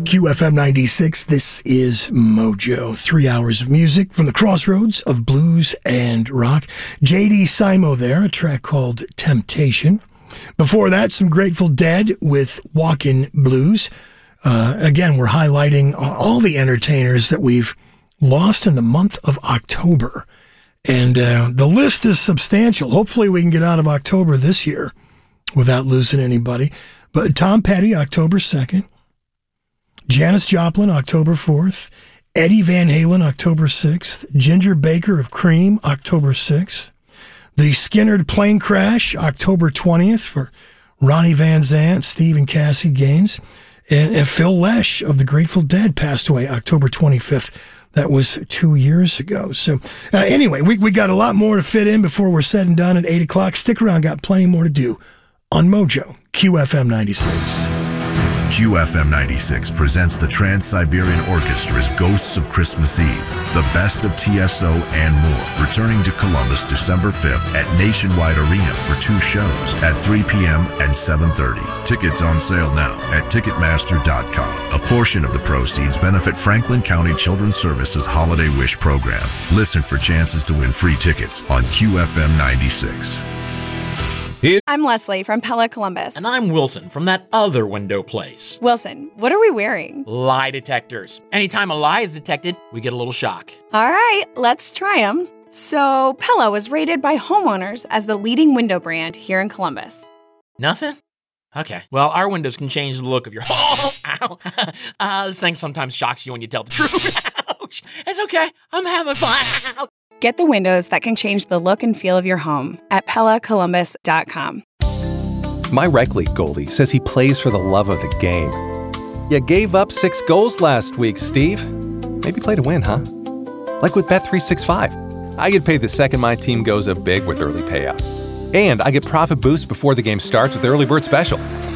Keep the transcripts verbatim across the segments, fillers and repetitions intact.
Q F M ninety-six, this is Mojo. Three hours of music from the crossroads of blues and rock. J D Simo there, a track called Temptation. Before that, some Grateful Dead with Walkin' Blues. Uh, again, we're highlighting all the entertainers that we've lost in the month of October. And uh, the list is substantial. Hopefully we can get out of October this year without losing anybody. But Tom Petty, October second. Janis Joplin, October fourth. Eddie Van Halen, October sixth. Ginger Baker of Cream, October sixth. The Skynyrd Plane Crash, October twentieth for Ronnie Van Zant, Steve and Cassie Gaines. And, and Phil Lesh of the Grateful Dead passed away October twenty-fifth. That was two years ago. So uh, anyway, we, we got a lot more to fit in before we're said and done at eight o'clock. Stick around, got plenty more to do on Mojo, Q F M ninety-six. Q F M ninety-six presents the Trans-Siberian Orchestra's Ghosts of Christmas Eve, the best of T S O and more, returning to Columbus December fifth at Nationwide Arena for two shows at three p.m. and seven thirty. Tickets on sale now at Ticketmaster dot com. A portion of the proceeds benefit Franklin County Children's Services Holiday Wish Program. Listen for chances to win free tickets on Q F M ninety-six. I'm Leslie from Pella Columbus. And I'm Wilson from that other window place. Wilson, what are we wearing? Lie detectors. Anytime a lie is detected, we get a little shock. All right, let's try them. So, Pella was rated by homeowners as the leading window brand here in Columbus. Nothing? Okay. Well, our windows can change the look of your home. Ow. uh, this thing sometimes shocks you when you tell the truth. Ouch. It's okay. I'm having fun. Get the windows that can change the look and feel of your home at Pella Columbus dot com. My rec league goalie says he plays for the love of the game. You gave up six goals last week, Steve. Maybe play to win, huh? Like with Bet three sixty-five. I get paid the second my team goes up big with early payout. And I get profit boost before the game starts with Early Bird Special.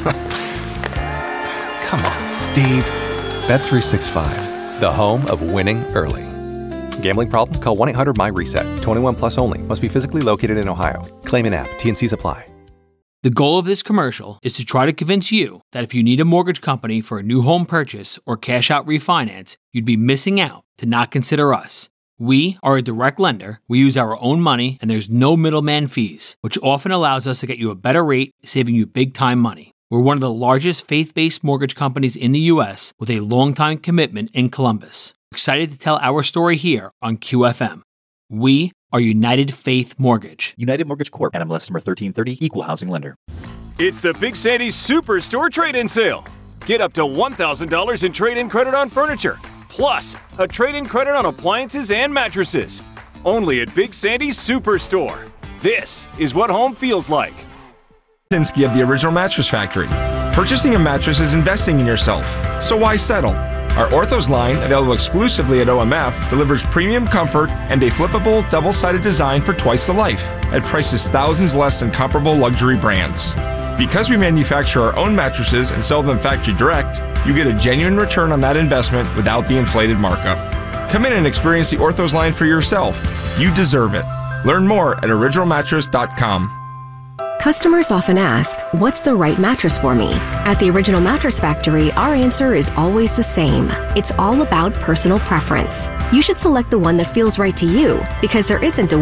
Come on, Steve. Bet three sixty-five, the home of winning early. Gambling problem? Call one eight hundred M Y reset. twenty-one plus only. Must be physically located in Ohio. Claim in app. T N Cs apply. The goal of this commercial is to try to convince you that if you need a mortgage company for a new home purchase or cash out refinance, you'd be missing out to not consider us. We are a direct lender. We use our own money and there's no middleman fees, which often allows us to get you a better rate, saving you big time money. We're one of the largest faith-based mortgage companies in the U S with a long-time commitment in Columbus. Excited to tell our story here on Q F M. We are United Faith Mortgage. United Mortgage Corp. N M L S number thirteen thirty, Equal Housing Lender. It's the Big Sandy's Superstore Trade-In Sale. Get up to one thousand dollars in trade-in credit on furniture, plus a trade-in credit on appliances and mattresses. Only at Big Sandy's Superstore. This is what home feels like. Pinsky of the Original Mattress Factory. Purchasing a mattress is investing in yourself, so why settle? Our Orthos line, available exclusively at O M F, delivers premium comfort and a flippable, double-sided design for twice the life, at prices thousands less than comparable luxury brands. Because we manufacture our own mattresses and sell them factory direct, you get a genuine return on that investment without the inflated markup. Come in and experience the Orthos line for yourself. You deserve it. Learn more at original mattress dot com. Customers often ask, what's the right mattress for me? At the Original Mattress Factory, our answer is always the same. It's all about personal preference. You should select the one that feels right to you, because there isn't a